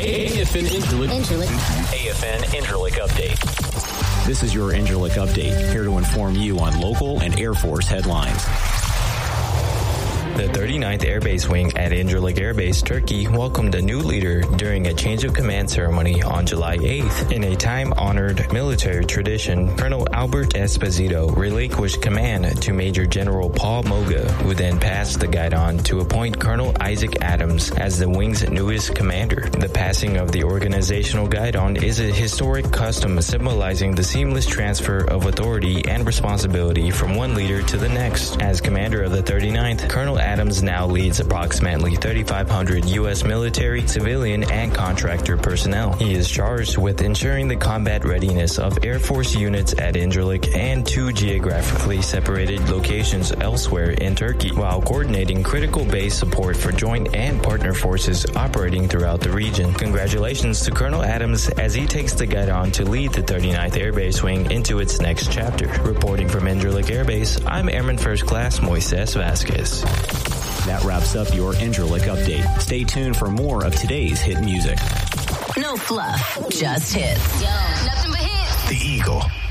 AFN Incirlik Update. This is your Incirlik Update, here to inform you on local and Air Force headlines. The 39th Air Base Wing at Incirlik Air Base, Turkey, welcomed a new leader during a change of command ceremony on July 8th. In a time-honored military tradition, Colonel Albert Esposito relinquished command to Major General Paul Moga, who then passed the guidon to appoint Colonel Isaac Adams as the wing's newest commander. The passing of the organizational guidon is a historic custom symbolizing the seamless transfer of authority and responsibility from one leader to the next. As commander of the 39th, Colonel Adams now leads approximately 3,500 U.S. military, civilian, and contractor personnel. He is charged with ensuring the combat readiness of Air Force units at Incirlik and 2 geographically separated locations elsewhere in Turkey, while coordinating critical base support for joint and partner forces operating throughout the region. Congratulations to Colonel Adams as he takes the guidon to lead the 39th Air Base Wing into its next chapter. Reporting from Incirlik Air Base, I'm Airman First Class Moises Vasquez. That wraps up your Incirlik Update. Stay tuned for more of today's hit music. No fluff, just hits. Yo, nothing but hits. The Eagle.